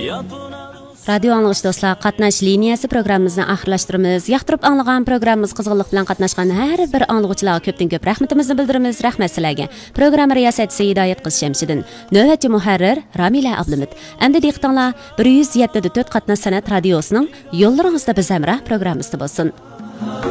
Radio anlıqış dostlar, qatnaş liniyası programımızı axırlaşdırımız. Yaxtırıb anlığan programımız qızğınlıq bilan qatnaşqan hər bir anlıqçılarga köpdən köp rəhmətimizni bildirimiz. Rəhmət sizlərə. Proqram riyasətçisi Hidayət qız Şəmşidin, növbətçi mühərrir Ramila Ablamid. Əmdə diqqətinizlər 107.4 qatnaş sənət radiosunun yollarınızda biz həmrah proqramımızda bolsun.